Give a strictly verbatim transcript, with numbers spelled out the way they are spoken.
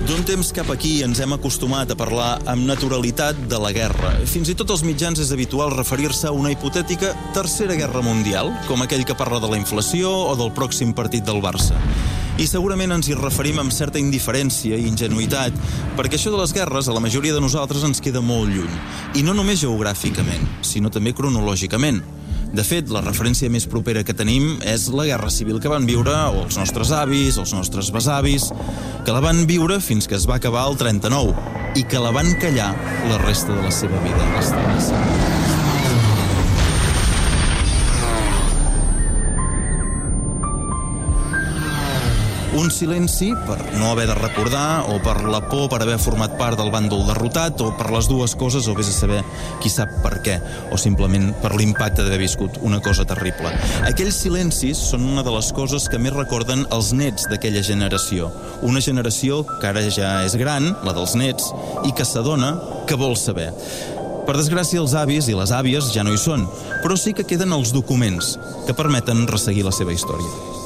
D'un temps cap aquí ens hem acostumat a parlar amb naturalitat de la guerra. Fins i tot als mitjans és habitual referir-se a una hipotètica tercera guerra mundial, com aquell que parla de la inflació o del pròxim partit del Barça. I segurament ens hi referim amb certa indiferència i ingenuïtat, perquè això de les guerres a la majoria de nosaltres ens queda molt lluny. I no només geogràficament, sinó també cronològicament. De fet, la referència més propera que tenim és la Guerra Civil que van viure o els nostres avis, els nostres besavis, que la van viure fins que es va acabar el trenta-nou i que la van callar la resta de la seva vida. Un silenci per no haver de recordar, o per la por per haver format part del bàndol derrotat, o per les dues coses, o vés a saber qui sap per què, o simplement per l'impacte d'haver viscut una cosa terrible. Aquells silencis són una de les coses que més recorden els nets d'aquella generació. Una generació que ara ja és gran, la dels nets, i que s'adona que vol saber. Per desgràcia, els avis i les àvies ja no hi són, però sí que queden els documents que permeten resseguir la seva història.